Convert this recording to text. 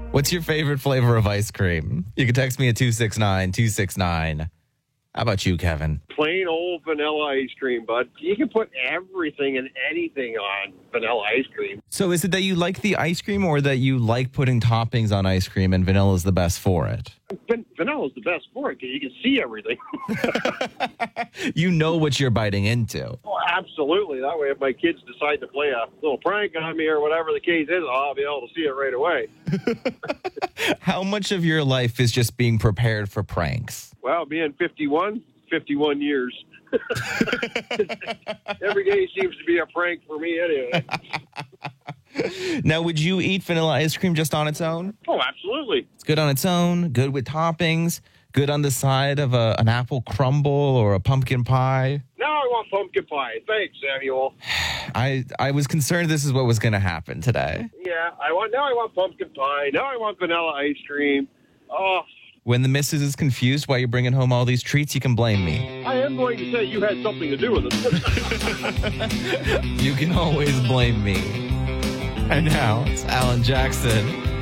What's your favorite flavor of ice cream? You can text me at 269-269. How about you, Kevin? Plain old vanilla ice cream, bud. You can put everything and anything on vanilla ice cream. So is it that you like the ice cream or that you like putting toppings on ice cream and vanilla is the best for it? Vanilla's the best for it because you can see everything. You know what you're biting into. Oh, absolutely. That way, if my kids decide to play a little prank on me or whatever the case is, I'll be able to see it right away. How much of your life is just being prepared for pranks? Well, being 51 years. Every day seems to be a prank for me anyway. Now, would you eat vanilla ice cream just on its own? Oh, absolutely. It's good on its own, good with toppings, good on the side of an apple crumble or a pumpkin pie. Now I want pumpkin pie. Thanks, Samuel. I was concerned this is what was going to happen today. Yeah, I want pumpkin pie. Now I want vanilla ice cream. Oh. When the missus is confused why you're bringing home all these treats, you can blame me. I am going to say you had something to do with it. You can always blame me. And now, it's Alan Jackson.